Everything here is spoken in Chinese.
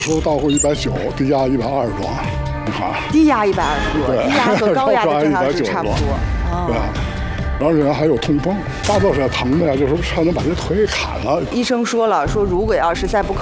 说到过190，低压120多，你看。 低压120多，低压和高压的正常值差不多。 对。然后人还有痛风，发作是疼的呀，就是差点把这腿砍了。 医生说了，说如果要是再不